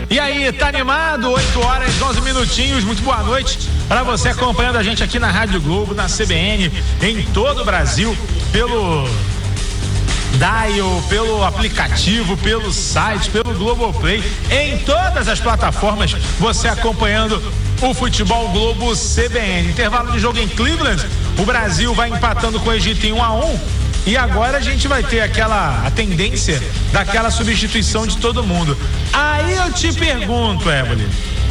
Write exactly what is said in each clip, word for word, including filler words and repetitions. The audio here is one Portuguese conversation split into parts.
E aí, tá animado? oito horas, onze minutinhos, muito boa noite para você acompanhando a gente aqui na Rádio Globo, na C B N, em todo o Brasil, pelo Dial, pelo aplicativo, pelo site, pelo Globoplay, em todas as plataformas, você acompanhando o Futebol Globo C B N. Intervalo de jogo em Cleveland, o Brasil vai empatando com o Egito em um a um. E agora a gente vai ter aquela a tendência daquela substituição de todo mundo. Aí eu te pergunto, Éboli,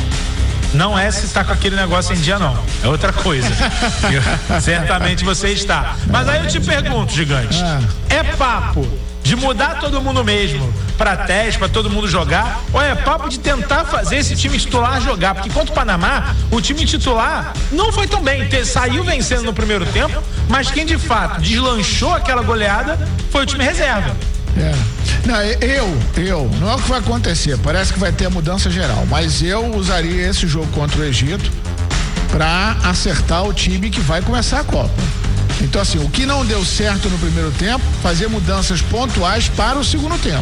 não é se está com aquele negócio em dia, não. É outra coisa. Certamente você está. Mas aí eu te pergunto, gigante, é papo de mudar todo mundo mesmo para teste, para todo mundo jogar, ou é papo de tentar fazer esse time titular jogar? Porque contra o Panamá, o time titular não foi tão bem, saiu vencendo no primeiro tempo, mas quem de fato deslanchou aquela goleada foi o time reserva. É. Não, eu, eu, não é o que vai acontecer, parece que vai ter a mudança geral, mas eu usaria esse jogo contra o Egito para acertar o time que vai começar a Copa. Então, assim, o que não deu certo no primeiro tempo, fazer mudanças pontuais para o segundo tempo.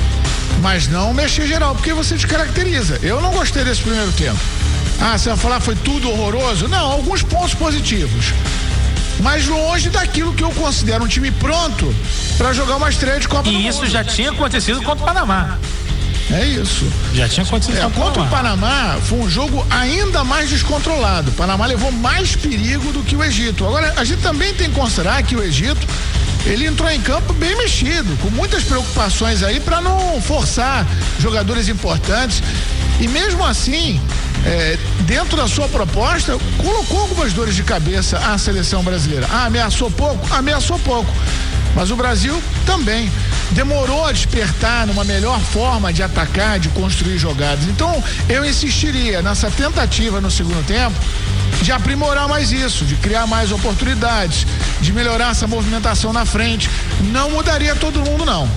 Mas não mexer geral, porque você descaracteriza. Eu não gostei desse primeiro tempo. Ah, você vai falar foi tudo horroroso? Não, alguns pontos positivos. Mas longe daquilo que eu considero um time pronto para jogar uma estreia de Copa do Mundo. E isso já tinha acontecido contra o Panamá. É isso. Já tinha acontecido é, contra, contra o Panamá. Foi um jogo ainda mais descontrolado. O Panamá levou mais perigo do que o Egito. Agora, a gente também tem que considerar que o Egito, ele entrou em campo bem mexido, com muitas preocupações aí para não forçar jogadores importantes. E mesmo assim, é, dentro da sua proposta, colocou algumas dores de cabeça à seleção brasileira. Ah, ameaçou pouco? Ameaçou pouco. Mas o Brasil também demorou a despertar numa melhor forma de atacar, de construir jogadas. Então, eu insistiria nessa tentativa no segundo tempo de aprimorar mais isso, de criar mais oportunidades, de melhorar essa movimentação na frente. Não mudaria todo mundo, não.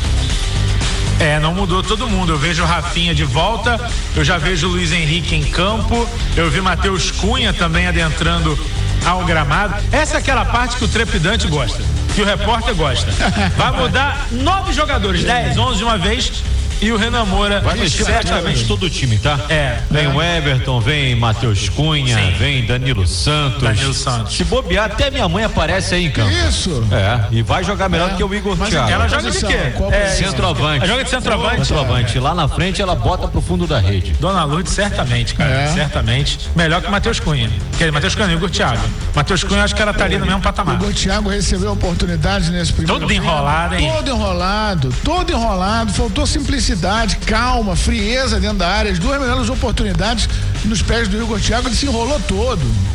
É, não mudou todo mundo. Eu vejo o Rafinha de volta, eu já vejo o Luiz Henrique em campo, eu vi Matheus Cunha também adentrando ao gramado. Essa é aquela parte que o trepidante gosta, que o repórter gosta. Vai mudar nove jogadores, dez, onze de uma vez. E o Renan Moura vai mexer praticamente todo o time, tá? É. Vem é. o Everton, vem Matheus Cunha, Sim. vem Danilo Santos. Danilo Santos. Se bobear, até minha mãe aparece aí em campo. Isso. É, e vai jogar melhor é. que o Igor Mas Thiago. Ela joga de quê? É, centroavante. Ela joga de centroavante. Centroavante. Lá na frente ela bota pro fundo da rede. Dona Lourdes, certamente, cara. É. Certamente. Melhor que o Matheus Cunha. Que Matheus Cunha e o Igor Thiago. Matheus Cunha, acho que ela tá ali no mesmo patamar. O Igor Thiago recebeu oportunidades nesse primeiro Todo enrolado, hein? Todo enrolado, todo enrolado. Faltou simplicidade, calma. Calma, frieza dentro da área, as duas melhores oportunidades nos pés do Igor Thiago, ele se enrolou todo.